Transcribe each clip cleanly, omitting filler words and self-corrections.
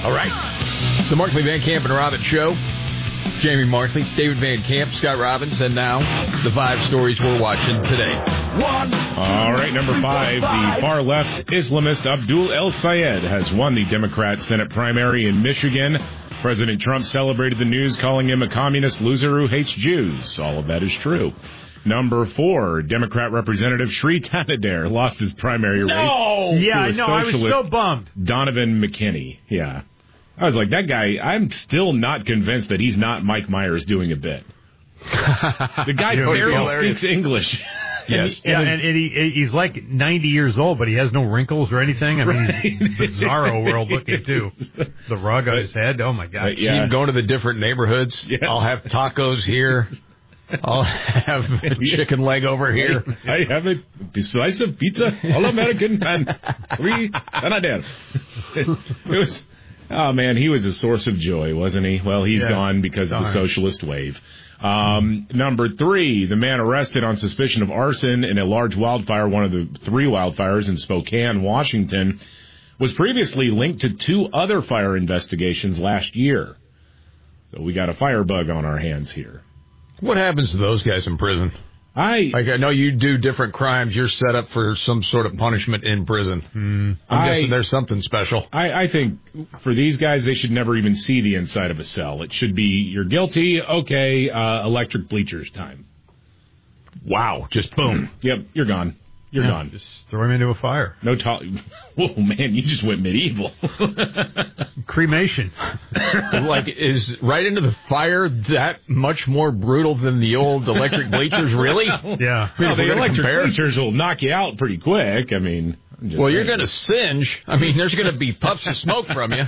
All right. The Markley, Van Camp, and Robbins Show. Jamie Markley, David Van Camp, Scott Robbins, and now the 5 stories we're watching today. All right, number 5, the far-left Islamist Abdul El Sayed has won the Democrat Senate primary in Michigan. President Trump celebrated the news, calling him a communist loser who hates Jews. All of that is true. Number 4, Democrat Representative Sri Tanadare lost his primary race. Yeah, I know. I was so bummed. Donovan McKinney. Yeah. I was like, that guy, I'm still not convinced that he's not Mike Myers doing a bit. The guy barely speaks English. Yes. And he's like 90 years old, but he has no wrinkles or anything. I mean, he's bizarro world looking, too. The rug on his head. Oh, my God. See him going to the different neighborhoods. Yes. I'll have tacos here. I'll have a chicken leg over here. I have a slice of pizza, all-American, and 3 Tanadare. It was... Oh, man, he was a source of joy, wasn't he? Well, he's gone because of the socialist wave. Number 3, the man arrested on suspicion of arson in a large wildfire, one of the 3 wildfires in Spokane, Washington, was previously linked to 2 other fire investigations last year. So we got a firebug on our hands here. What happens to those guys in prison? I know you do different crimes. You're set up for some sort of punishment in prison. I'm guessing there's something special. I think for these guys, they should never even see the inside of a cell. It should be, you're guilty, okay, electric bleachers time. Wow, just boom. Yep, you're gone. You're gone. Just throw him into a fire. No talk. Whoa, man, you just went medieval. Cremation. Like, is right into the fire that much more brutal than the old electric bleachers, really? Yeah. Well, the electric bleachers will knock you out pretty quick. I mean... Well, you're going to singe. I mean, there's going to be puffs of smoke from you.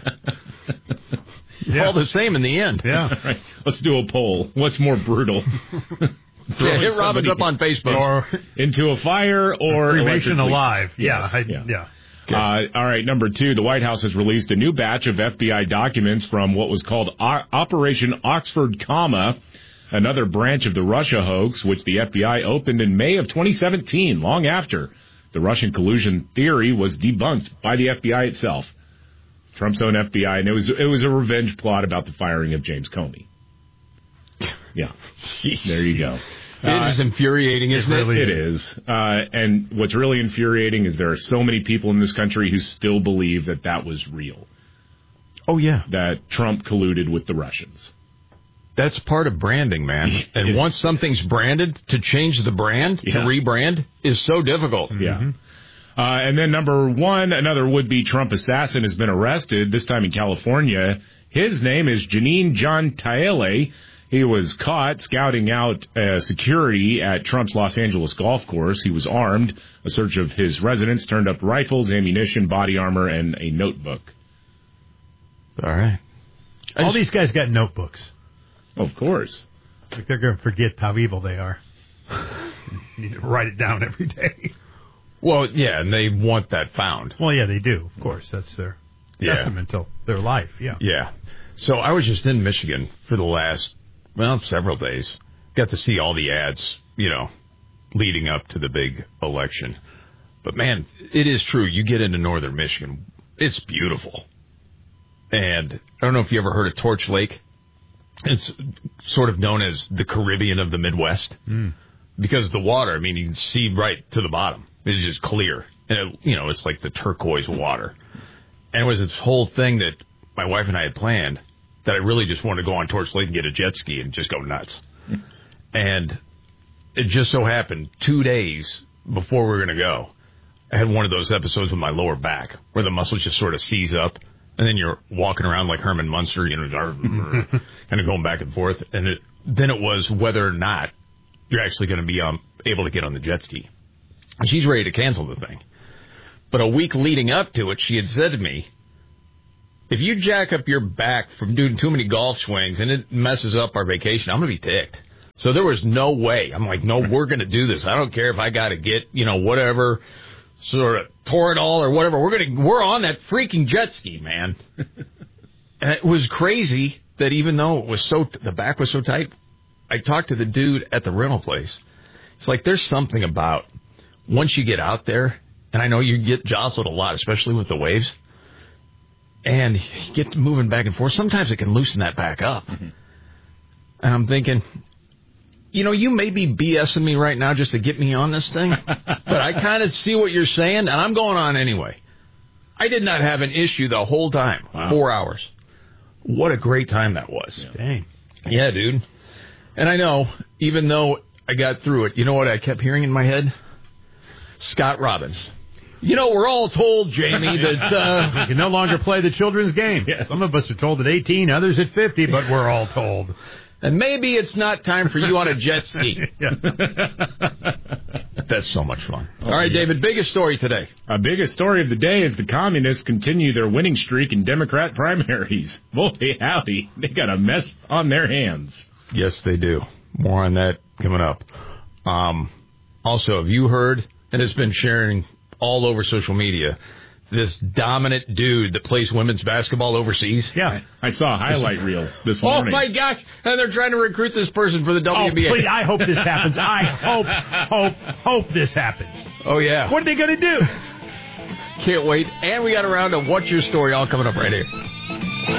All the same in the end. Yeah. Right. Let's do a poll. What's more brutal? Hit Robbins up on Facebook. Or into a fire or cremation alive. Yes. Yeah. Okay. All right, number 2, the White House has released a new batch of FBI documents from what was called Operation Oxford Comma, another branch of the Russia hoax, which the FBI opened in May of 2017, long after the Russian collusion theory was debunked by the FBI itself. Trump's own FBI, and it was a revenge plot about the firing of James Comey. Yeah, there you go. It is infuriating, isn't it? It is. And what's really infuriating is there are so many people in this country who still believe that that was real. Oh, yeah. That Trump colluded with the Russians. That's part of branding, man. And once something's branded, to change the brand, to rebrand, is so difficult. Yeah. And then number 1, another would-be Trump assassin has been arrested, this time in California. His name is Janine John Taele. He was caught scouting out security at Trump's Los Angeles golf course. He was armed. A search of his residence turned up rifles, ammunition, body armor, and a notebook. All right. All these guys got notebooks. Of course. Like they're going to forget how evil they are. You need to write it down every day. Well, yeah, and they want that found. Well, yeah, they do. Of course, that's their testament to their life. Yeah. Yeah. So I was just in Michigan for the last, several days. Got to see all the ads, leading up to the big election. But, man, it is true. You get into northern Michigan, it's beautiful. And I don't know if you ever heard of Torch Lake. It's sort of known as the Caribbean of the Midwest. Because the water, you can see right to the bottom. It's just clear. And, it's like the turquoise water. And it was this whole thing that my wife and I had planned that I really just wanted to go on Torch Lake and get a jet ski and just go nuts. And it just so happened 2 days before we were going to go, I had one of those episodes with my lower back where the muscles just sort of seize up. And then you're walking around like Herman Munster, kind of going back and forth. And then it was whether or not you're actually going to be able to get on the jet ski. And she's ready to cancel the thing. But a week leading up to it, she had said to me, if you jack up your back from doing too many golf swings and it messes up our vacation, I'm going to be ticked. So there was no way. I'm like, no, we're going to do this. I don't care if I got to get, whatever, sort of Toradol or whatever. We're on that freaking jet ski, man. And it was crazy that even though it was the back was so tight, I talked to the dude at the rental place. It's like there's something about once you get out there, and I know you get jostled a lot, especially with the waves. and you get moving back and forth. Sometimes it can loosen that back up. Mm-hmm. And I'm thinking, you may be BSing me right now just to get me on this thing, but I kind of see what you're saying, and I'm going on anyway. I did not have an issue the whole time. Wow. 4 hours. What a great time that was. Yeah. Dang. Yeah, dude. And I know, even though I got through it, you know what I kept hearing in my head? Scott Robbins. We're all told, Jamie, that we can no longer play the children's game. Yes. Some of us are told at 18, others at 50, but we're all told. And maybe it's not time for you on a jet ski. That's so much fun. All right, David, biggest story today. Our biggest story of the day is the communists continue their winning streak in Democrat primaries. Boy, howdy, they got a mess on their hands. Yes, they do. More on that coming up. Also, have you heard, and it's been sharing all over social media, this dominant dude that plays women's basketball overseas? Yeah, I saw a highlight reel this morning. Oh, my gosh. And they're trying to recruit this person for the WNBA. Oh, please, I hope this happens. I hope this happens. Oh, yeah. What are they going to do? Can't wait. And we got around to What's Your Story, all coming up right here.